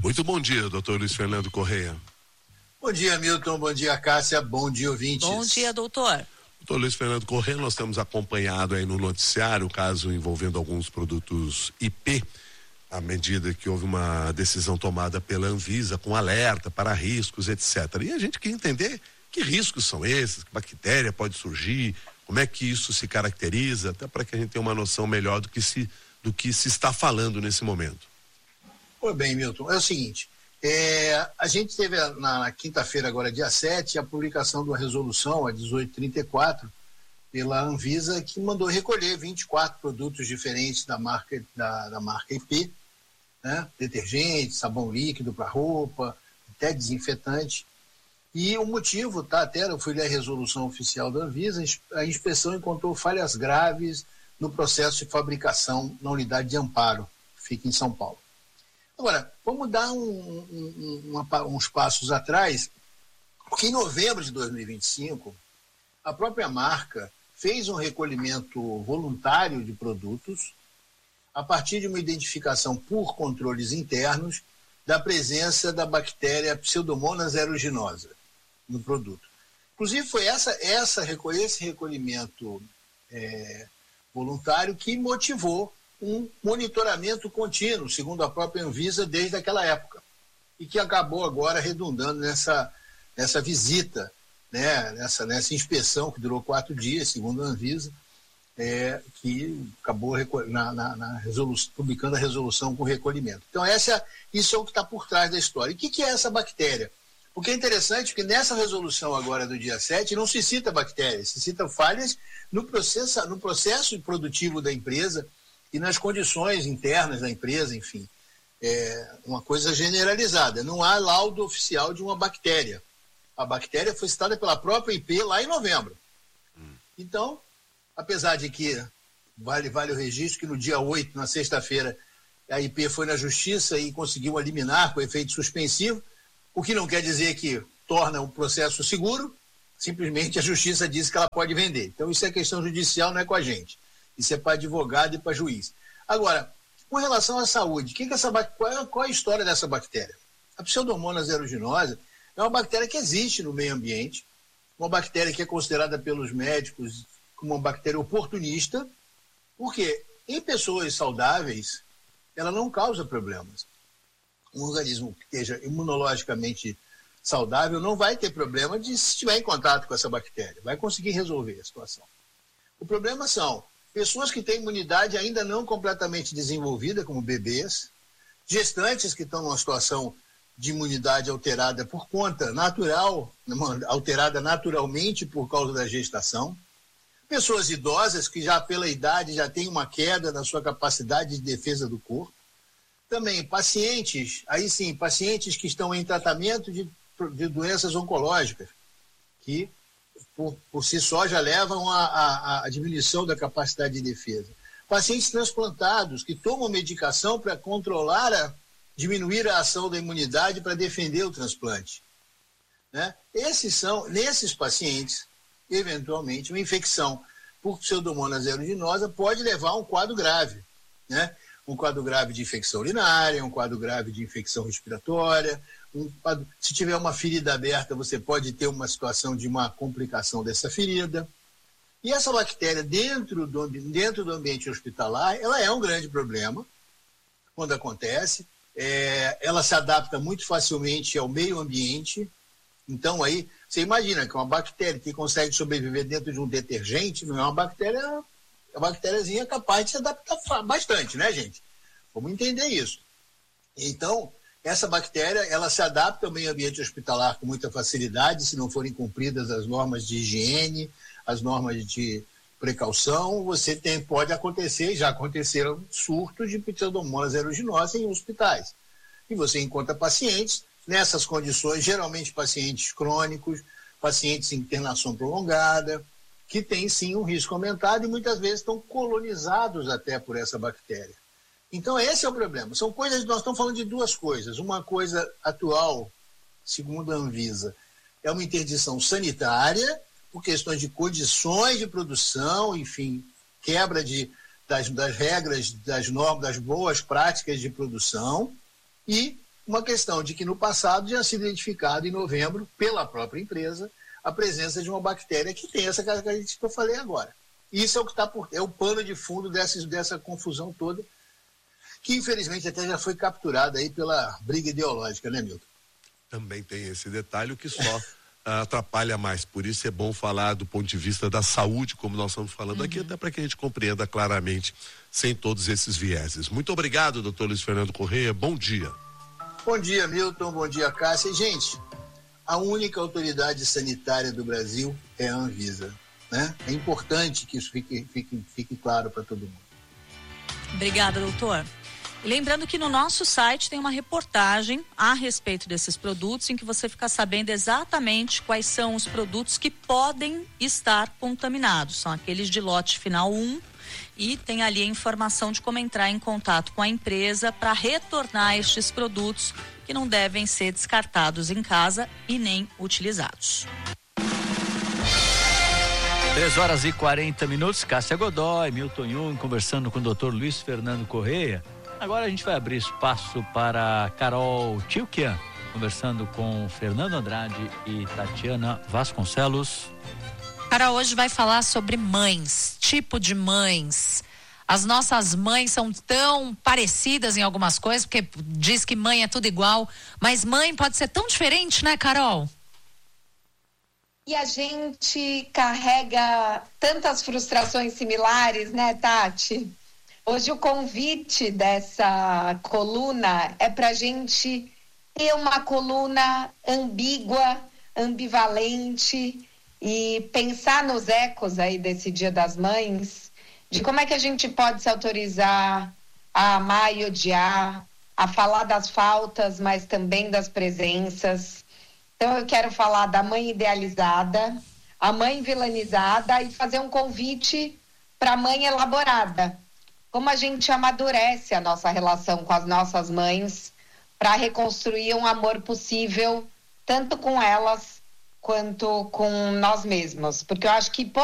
Muito bom dia, doutor Luiz Fernando Correia. Bom dia, Milton. Bom dia, Cássia. Bom dia, ouvintes. Bom dia, doutor. Doutor Luiz Fernando Correia, nós temos acompanhado aí no noticiário o caso envolvendo alguns produtos IP, à medida que houve uma decisão tomada pela Anvisa com alerta para riscos, etc. E a gente quer entender que riscos são esses, que bactéria pode surgir, como é que isso se caracteriza, até para que a gente tenha uma noção melhor do que se está falando nesse momento. Pois bem, Milton, é o seguinte, a gente teve na quinta-feira, agora dia 7, a publicação de uma resolução, a 1834, pela Anvisa, que mandou recolher 24 produtos diferentes da marca IP, né? Detergente, sabão líquido para roupa, até desinfetante. E o motivo, até eu fui ler a resolução oficial da Anvisa, a inspeção encontrou falhas graves no processo de fabricação na unidade de Amparo, que fica em São Paulo. Agora, vamos dar uns passos atrás, porque em novembro de 2025, a própria marca fez um recolhimento voluntário de produtos a partir de uma identificação por controles internos da presença da bactéria Pseudomonas aeruginosa no produto. Inclusive, foi esse recolhimento voluntário que motivou um monitoramento contínuo, segundo a própria Anvisa, desde aquela época, e que acabou agora redundando nessa visita, né, nessa inspeção que durou 4 dias, segundo a Anvisa, que acabou publicando a resolução com recolhimento. Então, isso é o que está por trás da história. E o que é essa bactéria? Porque é interessante que nessa resolução agora do dia 7 não se cita bactérias, se cita falhas no processo produtivo da empresa e nas condições internas da empresa, enfim. Uma coisa generalizada. Não há laudo oficial de uma bactéria. A bactéria foi citada pela própria IP lá em novembro. Então, apesar de que vale o registro que no dia 8, na sexta-feira, a IP foi na justiça e conseguiu eliminar com efeito suspensivo, o que não quer dizer que torna o processo seguro, simplesmente a justiça disse que ela pode vender. Então isso é questão judicial, não é com a gente. Isso é para advogado e para juiz. Agora, com relação à saúde, qual é a história dessa bactéria? A Pseudomonas aeruginosa é uma bactéria que existe no meio ambiente, uma bactéria que é considerada pelos médicos como uma bactéria oportunista, porque em pessoas saudáveis ela não causa problemas. Um organismo que esteja imunologicamente saudável não vai ter problema se estiver em contato com essa bactéria, vai conseguir resolver a situação. O problema são pessoas que têm imunidade ainda não completamente desenvolvida, como bebês, gestantes que estão numa situação de imunidade alterada por conta natural, alterada naturalmente por causa da gestação, pessoas idosas que já pela idade já têm uma queda na sua capacidade de defesa do corpo, também pacientes que estão em tratamento de doenças oncológicas, que por si só já levam à diminuição da capacidade de defesa. Pacientes transplantados que tomam medicação para diminuir a ação da imunidade para defender o transplante. Né? Nesses pacientes, eventualmente, uma infecção por Pseudomonas aeruginosa pode levar a um quadro grave, né? Um quadro grave de infecção urinária, um quadro grave de infecção respiratória, se tiver uma ferida aberta, você pode ter uma situação de uma complicação dessa ferida. E essa bactéria, dentro do ambiente hospitalar, ela é um grande problema quando acontece. Ela se adapta muito facilmente ao meio ambiente. Então, aí, você imagina que uma bactéria que consegue sobreviver dentro de um detergente não é uma bactériazinha capaz de se adaptar bastante, né, gente? Vamos entender isso. Então, essa bactéria, ela se adapta ao meio ambiente hospitalar com muita facilidade, se não forem cumpridas as normas de higiene, as normas de precaução, pode acontecer, e já aconteceram surtos de Pseudomonas aeruginosa em hospitais. E você encontra pacientes nessas condições, geralmente pacientes crônicos, pacientes em internação prolongada, que têm sim um risco aumentado e muitas vezes estão colonizados até por essa bactéria. Então esse é o problema. Nós estamos falando de duas coisas. Uma coisa atual, segundo a Anvisa, é uma interdição sanitária, por questões de condições de produção, enfim, quebra das regras, das normas, das boas práticas de produção, e uma questão de que no passado já sido identificado em novembro, pela própria empresa, a presença de uma bactéria que tem essa característica que eu falei agora. Isso é o que é o pano de fundo dessa confusão toda, que infelizmente até já foi capturada aí pela briga ideológica, né, Milton? Também tem esse detalhe que só atrapalha mais. Por isso é bom falar do ponto de vista da saúde, como nós estamos falando aqui, até para que a gente compreenda claramente, sem todos esses vieses. Muito obrigado, doutor Luiz Fernando Correia. Bom dia. Bom dia, Milton. Bom dia, Cássia. Gente, a única autoridade sanitária do Brasil é a Anvisa, né? É importante que isso fique claro para todo mundo. Obrigada, doutor. E lembrando que no nosso site tem uma reportagem a respeito desses produtos, em que você fica sabendo exatamente quais são os produtos que podem estar contaminados. São aqueles de lote final 1, e tem ali a informação de como entrar em contato com a empresa para retornar estes produtos, que não devem ser descartados em casa e nem utilizados. 3h40, Cássia Godoy, Milton Jung, conversando com o doutor Luiz Fernando Correia. Agora a gente vai abrir espaço para Carol Tilkian, conversando com Fernando Andrade e Tatiana Vasconcelos. Carol, hoje vai falar sobre mães, tipo de mães. As nossas mães são tão parecidas em algumas coisas, porque diz que mãe é tudo igual, mas mãe pode ser tão diferente, né, Carol? E a gente carrega tantas frustrações similares, né, Tati? Hoje o convite dessa coluna é para a gente ter uma coluna ambígua, ambivalente e pensar nos ecos aí desse Dia das Mães, de como é que a gente pode se autorizar a amar e odiar, a falar das faltas, mas também das presenças. Então eu quero falar da mãe idealizada, a mãe vilanizada e fazer um convite para a mãe elaborada. Como a gente amadurece a nossa relação com as nossas mães para reconstruir um amor possível, tanto com elas quanto com nós mesmos. Porque eu acho que